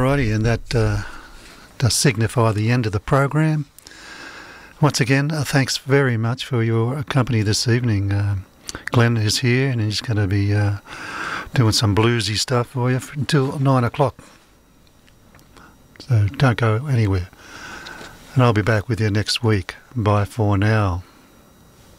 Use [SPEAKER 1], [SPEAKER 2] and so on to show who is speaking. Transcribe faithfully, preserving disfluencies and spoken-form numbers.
[SPEAKER 1] Alrighty, and that uh, does signify the end of the program. Once again, uh, thanks very much for your company this evening. Uh, Glenn is here and he's going to be uh, doing some bluesy stuff for you until nine o'clock. So don't go anywhere. And I'll be back with you next week. Bye for now.